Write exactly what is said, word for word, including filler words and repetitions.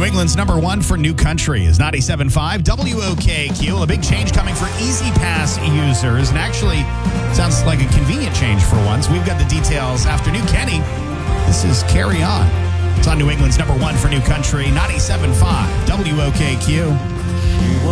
England's number one for New Country is ninety-seven point five W O K Q. A big change coming for Easy Pass users, and actually sounds like a convenient change for once. We've got the details after New Kenny. This is Carry On. It's on New England's number one for New Country, ninety-seven point five W O K Q.